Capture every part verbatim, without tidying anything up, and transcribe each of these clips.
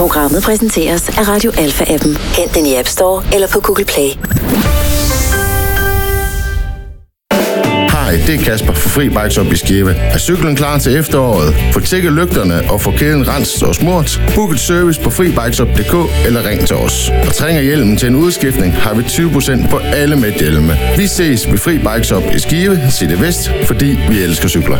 Programmet præsenteres af Radio Alpha-appen. Hent den i App Store eller på Google Play. Hej, det er Kasper fra Fri Bikes op i Skive. Er cyklen klar til efteråret? Få tjekket lygterne og få kæden renset og smurt. Book et service på fri bikes up punktum d k eller ring til os. Og trænger hjelmen til en udskiftning, har vi tyve procent på alle medhjelme. Vi ses ved Fri Bikes op i Skive, City Vest, fordi vi elsker cykler.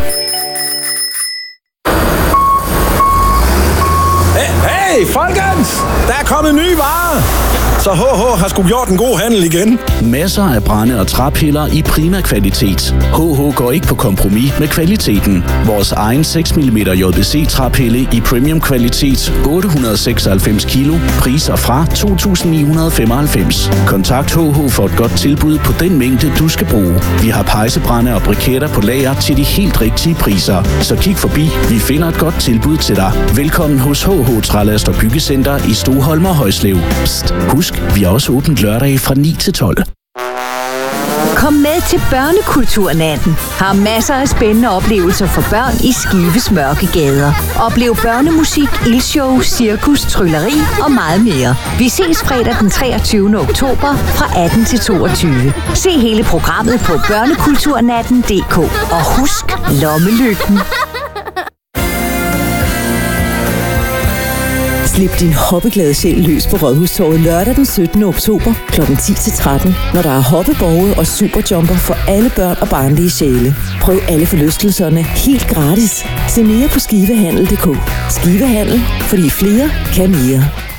Hey, folkens! Der er kommet nye varer! Så H H har sgu gjort en god handel igen. Masser af brænde- og træpiller i prima kvalitet. H H går ikke på kompromis med kvaliteten. Vores egen seks millimeter J B C-træpille i premium kvalitet, otte hundrede og seksoghalvfems kilo, priser fra to tusind ni hundrede og femoghalvfems. Kontakt H H for et godt tilbud på den mængde, du skal bruge. Vi har pejsebrænde og briketter på lager til de helt rigtige priser. Så kig forbi, vi finder et godt tilbud til dig. Velkommen hos H H Trælast og Byggecenter i Stoholm og Højslev. Psst, husk, vi er også åbent lørdag fra ni til tolv. Kom med til Børnekulturnatten. Har masser af spændende oplevelser for børn i Skives mørke gader. Oplev børnemusik, ildshow, cirkus, trylleri og meget mere. Vi ses fredag den treogtyvende oktober fra atten til toogtyve. Se hele programmet på børnekulturnatten punktum d k. Og husk lommelygten. Slip din hoppeglade sjæl løs på Rådhustorvet lørdag den syttende oktober klokken ti til tretten, når der er hoppeborge og superjumper for alle børn og barnlige sjæle. Prøv alle forlystelserne helt gratis. Se mere på skivehandel punktum d k. Skivehandel, fordi flere kan mere.